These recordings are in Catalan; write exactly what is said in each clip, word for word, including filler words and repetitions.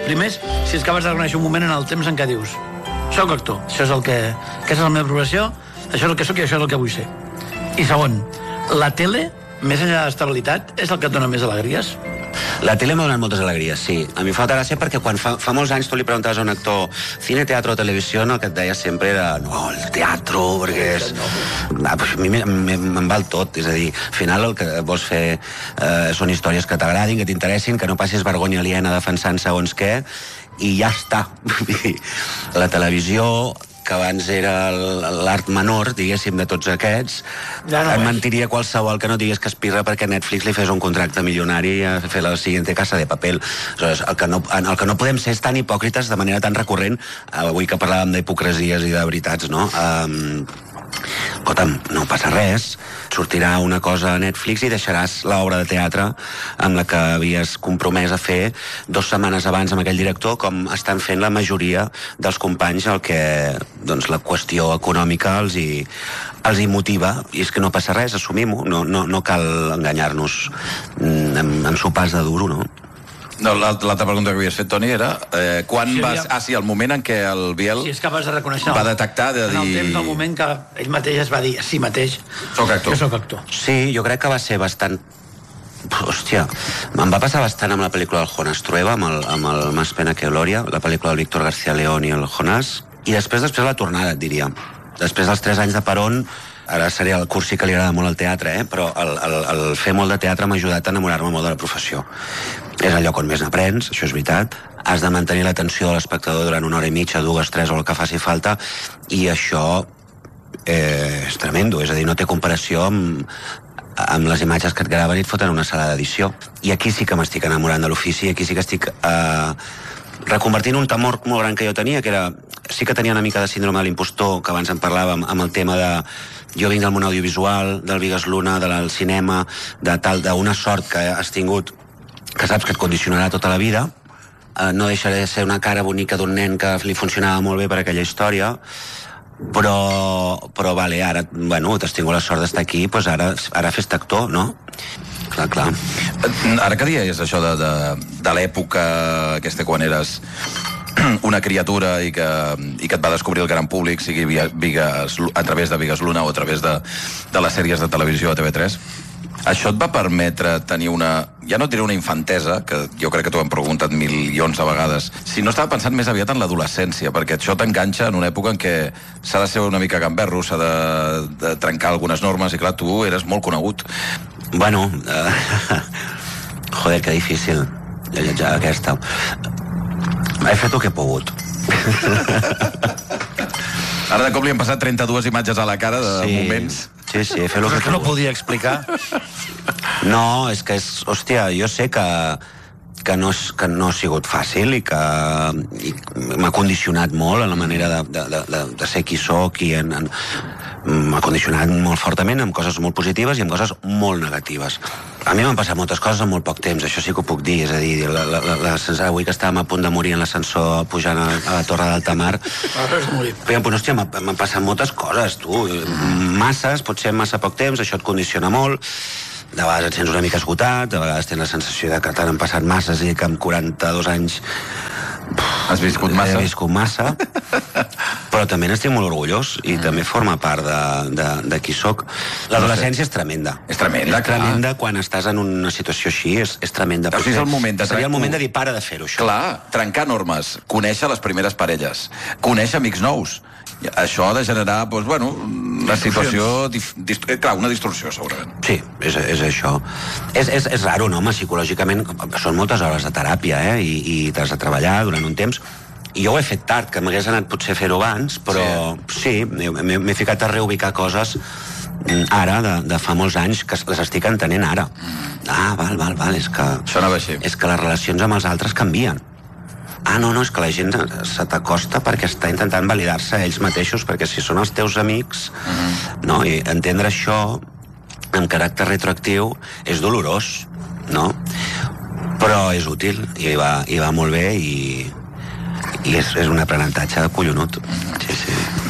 Primer, si és capaç de reconèixer un moment en el temps en què dius soc actor, això és el que... aquesta és la meva professió, això és el que soc i això és el que vull ser. I segon, la tele, més enllà de l'estabilitat, és el que et dona més alegries? La tele m'ha donat moltes alegries, sí. A mi em fa molta gràcia perquè quan fa, fa molts anys tu li preguntaves a un actor cine, teatre o televisió, el que et deia sempre era no, el teatre, perquè és... A mi me'n val tot, és a dir, al final el que vols fer eh, són històries que t'agradin, que t'interessin, que no passis vergonya aliena defensant segons què, i ja està. La televisió, que abans era l'art menor, diguéssim, de tots aquests, ja no em mentiria qualsevol que no digués que espirra perquè Netflix li fes un contracte milionari a fer la siguiente Casa de Papel. Aleshores, el que no, el que no podem ser és tan hipòcrites de manera tan recurrent, avui que parlàvem d'hipocresies i de veritats, no? Um, Escolta'm, no passa res, sortirà una cosa a Netflix i deixaràs l'obra de teatre amb la que havies compromès a fer dues setmanes abans amb aquell director, com estan fent la majoria dels companys, el que doncs, la qüestió econòmica els hi, els hi motiva, i és que no passa res, assumim-ho, no, no, no cal enganyar-nos amb, amb sopars de duro, no? No, l'altra pregunta que havies fet, Toni, era eh, quan sí, vas... Ah, sí, el moment en què el Biel si és capaç de reconèixer va detectar de dir... En el temps, el moment que ell mateix es va dir a si mateix soc actor. Que soc actor. Sí, jo crec que va ser bastant... Hòstia, em va passar bastant amb la pel·lícula del Jonas Trueba, amb el, amb el Más pena que gloria, la pel·lícula del Víctor García León i el Jonas, i després, després la tornada, et diria. Després dels tres anys de Perón, ara seria el cursi que li agrada molt al teatre, eh? Però el, el, el fer molt de teatre m'ha ajudat a enamorar-me molt de la professió. És el lloc on més n'aprens, això és veritat. Has de mantenir l'atenció de l'espectador durant una hora i mitja, dues, tres o el que faci falta, i això eh, és tremendo, és a dir, no té comparació amb, amb les imatges que et graven i et foten una sala d'edició. I aquí sí que m'estic enamorant de l'ofici, aquí sí que estic eh, reconvertint un temor molt gran que jo tenia, que era... Sí que tenia una mica de síndrome de l'impostor, que abans en parlàvem, amb el tema de... Jo vinc del món audiovisual, del Bigues Luna, del cinema, de tal, d'una sort que has tingut, que saps que et condicionarà tota la vida. Eh, no deixaré de ser una cara bonica d'un nen que li funcionava molt bé per aquella història, però, però vale, ara, bueno, t'has tingut la sort d'estar aquí, doncs ara, ara fes-te actor, no? Clar, clar. Ara que dies això de, de, de l'època aquesta quan eres una criatura i que, i que et va descobrir el gran públic, sigui Bigues, a través de Bigues Luna o a través de, de les sèries de televisió a T V tres, això et va permetre tenir una, ja no et diré una infantesa, que jo crec que t'ho hem preguntat milions de vegades, si no estava pensant més aviat en l'adolescència, perquè això t'enganxa en una època en què s'ha de ser una mica gamberro, s'ha de, de trencar algunes normes, i clar, tu eres molt conegut. Bueno, uh, joder, que difícil lletjar aquesta. He fet el que he pogut. Ara de cop li han passat trenta-dues imatges a la cara de sí, moments. Sí, sí, he fet el que he pogut. Que no podia explicar? No, és que és... Hòstia, jo sé que que no, és, que no ha sigut fàcil i que i m'ha condicionat molt en la manera de, de, de, de ser qui soc i en, en, m'ha condicionat molt fortament amb coses molt positives i amb coses molt negatives. A mi m'han passat moltes coses en molt poc temps, això sí que ho puc dir, és a dir, la, la, la, la, avui que estàvem a punt de morir en l'ascensor pujant a, a la Torre d'Altamar, però, hòstia, m'han passat moltes coses, tu, masses, potser en massa poc temps, això et condiciona molt, de vegades et sents una mica esgotat, de vegades tens la sensació de que t'han passat masses i que amb quaranta-dos anys has viscut massa, he viscut massa però també n'estic molt orgullós i mm. també forma part de, de, de qui soc. L'adolescència no sé. és tremenda. És tremenda, és tremenda quan estàs en una situació així, és, és tremenda. O sigui, és el moment de seria el moment de dir para de fer-ho, això. Clar, trencar normes, conèixer les primeres parelles, conèixer amics nous. Això ha de generar, doncs, bueno, una situació... Dif, dist, clar, una distorsió, segurament. Sí, és, és això. És, és, és raro, no, home, psicològicament. Són moltes hores de teràpia, eh? I, i t'has de treballar durant un temps. I jo ho he fet tard, que m'hagués anat potser a fer-ho abans, però sí, sí m'he ficat a reubicar coses ara, de, de fa molts anys, que les estic entenent ara. Ah, val, val, val, és que... Això anava així. És que les relacions amb els altres canvien. Ah, no, no, és que la gent se t'acosta perquè està intentant validar-se ells mateixos, perquè si són els teus amics, uh-huh. no? I entendre això amb caràcter retroactiu és dolorós, no? Però és útil, i va, i va molt bé, i, i és, és un aprenentatge collonut. Sí, sí.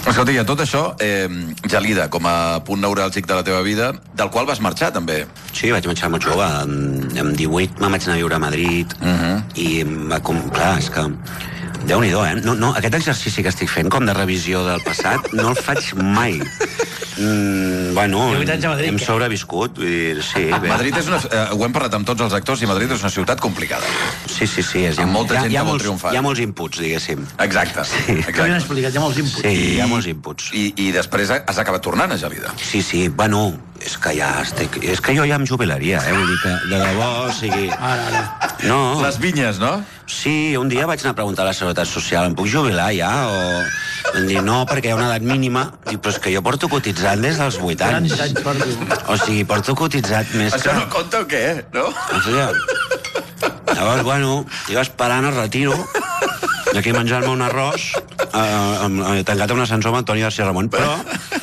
Escolta, i a tot això, eh, Gelida, com a punt neuràlgic de la teva vida, del qual vas marxar, també. Sí, vaig marxar molt jove. Amb, amb divuit me'n vaig anar a viure a Madrid, uh-huh. i va com... Clar, és que... Déu-n'hi-do, eh? No, no, aquest exercici que estic fent, com de revisió del passat, no el faig mai. Mm, bueno, Madrid, hem que... sobreviscut. Vull dir, sí, bé. Madrid és una... Eh, ho hem parlat amb tots els actors, i Madrid és una ciutat complicada. Sí, sí, sí. És, amb molta gent hi ha, que vol molts, triomfar. Hi ha molts inputs, diguéssim. Exacte. Sí. Que Exacte. ben explicat, hi ha molts inputs. Sí, hi ha molts inputs. I, i després has acabat tornant a Gelida. Sí, sí, bueno, és que ja estic... És que jo ja em jubilaria, eh? Vull dir que, de debò, o sigui... Ara, ara. No. Les vinyes, no? Sí, un dia vaig anar a preguntar a la Seguretat Social, em puc jubilar ja? O... Em dir, no, perquè hi ha una edat mínima. Dic, però és que jo porto cotitzant des dels vuit anys. anys porto. O sigui, porto cotitzat més Això que... no compta o què, no? O sigui, llavors, bueno, jo esperant el retiro, d'aquí menjant-me un arròs, eh, tancat en un ascensor amb Antoni García Ramon, però...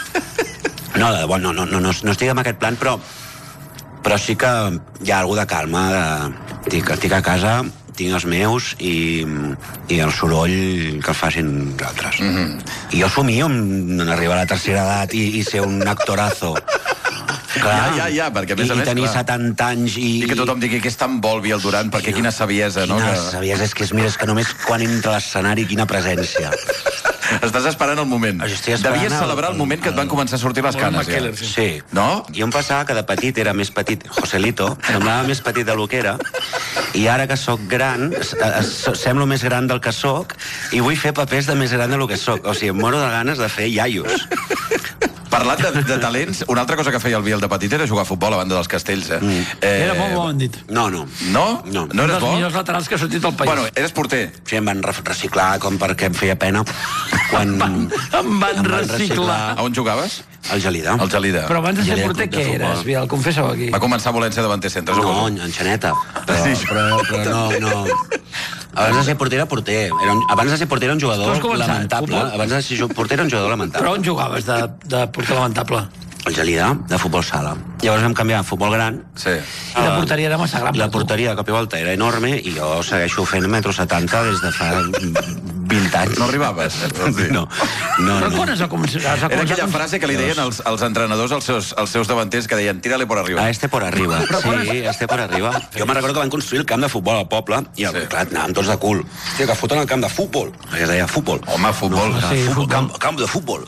No, de debò, no, no, no, no, no estic en aquest plan, però, però sí que hi ha alguna de calma, de, estic, estic a casa, tinc els meus i, i el soroll que el facin els altres. Mm-hmm. I jo somio en arribar a la tercera edat i, i ser un actorazo. Clar, Ja, ja, ja, perquè a més i, a més, i tenir clar. setanta anys i... I que tothom digui que és tan bo el Biel Duran, perquè quina saviesa, no? Quina Que... saviesa, és que és, mira, és que només quan entra a l'escenari, quina presència. Estàs esperant el moment. Estic esperant Devies el- celebrar el moment que et van començar a sortir les canes, ja. Sí. No? Jo em passava que de petit era més petit, Joselito, semblava més petit de lo que era, i ara que sóc gran, es, es, semblo més gran del que sóc, i vull fer papers de més gran de lo que sóc. O sigui, em moro de ganes de fer iaios. Parlant de, de talents, una altra cosa que feia el Biel de petit era jugar a futbol a banda dels castells, eh? Mm. eh Era molt bo, han dit. No, no. No? No. No Un eres dels bo? millors laterals que ha sortit al país. Bueno, eres porter. Sí, em van re- reciclar com perquè em feia pena. Quan Em van- em van reciclar. A on jugaves? Al Gelida. Al Gelida. Però abans de ser Gelida, porter, club de què futbol. eres? Biel, confessa-ho aquí. Va començar volent ser davanter centre. No, en Xaneta. Però, Sí. però, però no, no. Abans de ser porter era porter. Era un, abans de ser porter era un Tu jugador has començat, lamentable. futbol? Abans de ser ju- porter era un jugador lamentable. Però on jugaves de, de porter lamentable? El Gelida, de futbol sala. Llavors vam canviar a futbol gran. Sí. I la porteria era massa gran. I la per tu. porteria de cop i volta era enorme i jo segueixo fent metro setanta des de fa vint anys. No arribaves? Sí. No, no, Però no. quan has de començar? Has de Era començar aquella com- frase que li deien els, els entrenadors als seus, als seus davanters, que deien, tírale por arriba. A este por arriba. Sí, este por arriba. Jo me'n recordo que van construir el camp de futbol al poble i, Sí. sí. clar, anàvem tots de cul. Hòstia, que foten el camp de futbol. Perquè es deia futbol. Home, futbol. No, Sí, sí, futbol, futbol. camp, camp de futbol.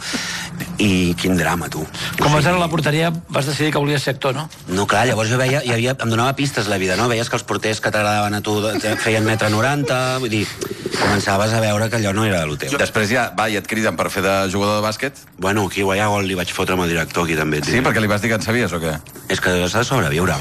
I quin drama, tu. Com O vas sigui, anar a la porteria, vas decidir que volies ser actor, no? No, clar, llavors jo veia, hi havia, em donava pistes la vida, no? Veies que els porters que t'agradaven a tu te- feien metre noranta, vull dir, començaves a veure que allò no era lo teu. Després ja, va, i et criden per fer de jugador de bàsquet? Bueno, aquí a Guaiagol li vaig fotre amb el director aquí també. et Sí, diré. perquè li vas dir que en sabies o què? És que has de sobreviure.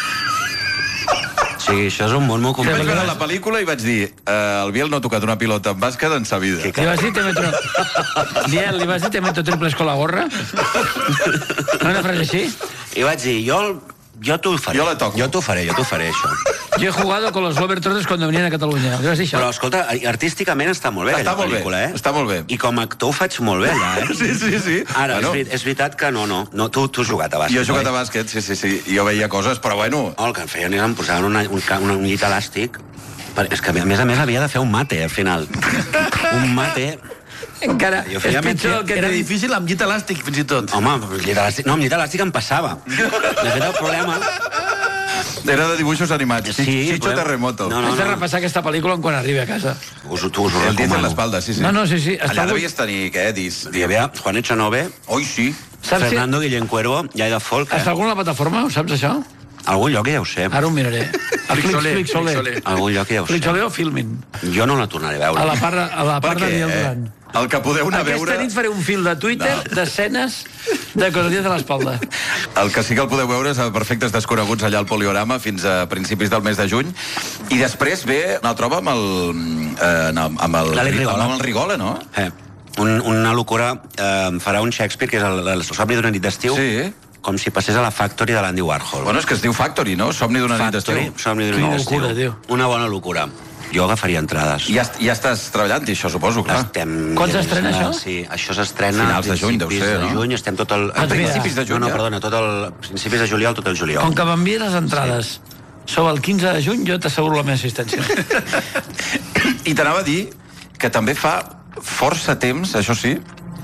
Sí, això és un món molt Jo vaig complicat. veure la pel·lícula i vaig dir eh, el Biel no ha tocat una pilota en bàsquet en sa vida. Que Li vas dir te meto... Biel, li vas dir te meto triples con la gorra? No una frase així? I vaig dir, jo, jo t'ho faré. Jo la toco. Jo t'ho faré, jo t'ho faré, això. Yo he jugado con los Glover Trotters cuando venían a Catalunya. Li vas dir això? Però, escolta, artísticament està molt bé Està aquella molt bé, pel·lícula, eh? està molt bé. I com a actor ho faig molt bé, allà, eh? Sí, sí, sí. Ara, Bueno. és, veri- és veritat que no, no. no tu, tu has jugat a bàsquet, Jo he jugat a oi? bàsquet, sí, sí, sí. Jo veia coses, però bueno... No, el que em feien era em posaven una, un, ca- un, un llit elàstic. Per, és que, a més a més, havia de fer un mate, al final. Un mate... Encara Jo és feia pitjor metge- el que Era t'he dit. difícil amb llit elàstic, fins i tot. Home, amb llit elàstic... No, amb llit elàstic em passava. De fet, el problema... Era de dibuixos animats. Sí, Chicho però- Terremoto. No, no, Haig de no. repassar aquesta pel·lícula quan arribi a casa. Us, tu us ho El dit en recomano. l'espalda, sí, sí. No, no, sí, sí, està Allà molt- devies tenir, què, dis? Hi havia Juan Echanove, Oi, sí. Saps si... Fernando Guillén Cuervo, Jai de Folk, Està eh? alguna plataforma, ho saps, això? Algun lloc ja ho sé. Ara ho miraré. A Flixoler, Flixoler. Flixoler. Algun lloc ja ho sé. Flixoler o Filmin. Jo no la tornaré a veure. A la part, a la part de Per què, Biel eh? Duran. El que podeu anar a Aquesta veure... nit faré un fil de Twitter No. d'escenes de coronia de l'espalda. El que sí que el podeu veure és a Perfectes Desconeguts allà al Poliorama fins a principis del mes de juny. I després ve una troba amb el... Eh, no, amb el, L'Àlex Rigola. amb el Rigola, no? Eh, un, una locura. Eh, farà un Shakespeare, que és el, el somni d'una nit d'estiu, Sí. com si passés a la Factory de l'Andy Warhol. Bueno, és que es diu Factory, no? Somni d'una nit Factory, d'estiu. somni d'una Quina nit d'estiu. locura, tio. Una bona locura. Jo agafaria entrades. I ja, ja estàs treballant-hi, això, suposo, clar. Estem... Quan s'estrena, ja, això? Sí, això s'estrena Finals de juny, deu principis ser, de no? juny, estem tot el... Ah, principis de juny, No, no, ja? perdona, tot el... principis de juliol, tot el juliol. Com que m'envien les entrades sobre el quinze de juny, jo t'asseguro la meva assistència. I t'anava a dir que també fa força temps, això sí, que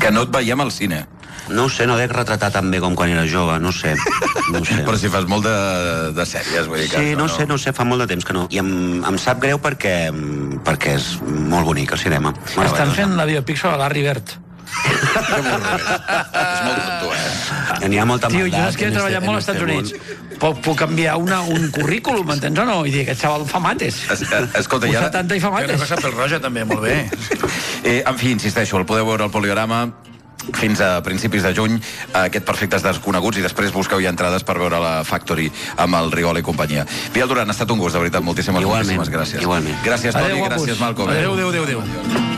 que no et veiem al cine. No ho sé, no dec retratar tan bé com quan era jove, no sé. No sé. Però si fas molt de, de sèries, vull dir que... Sí, no, no sé, no sé, fa molt de temps que no. I em, em sap greu perquè, perquè és molt bonic el cinema. Estan fent la biopic sobre Larry Bird. Que burro, és molt tonto, eh? N'hi ha molta Tio, maldat. jo és que he treballat molt als Estats Units. Puc, puc canviar una, un currículum, m'entens o no? I dir, aquest xaval fa mates. Es, escolta, i ara... setanta i fa mates. Que cosa pel Roja també, molt bé. Eh, en fi, insisteixo, el podeu veure al Poliorama fins a principis de juny, aquest Perfectes Desconeguts, i després busqueu ja entrades per veure la Factory amb el Rigol i companyia. Biel Duran, ha estat un gust, de veritat, moltíssimes, igualment, moltíssimes gràcies. Igualment. Gràcies, Toni, gràcies, Malcom. Adéu, adéu, adéu, adéu.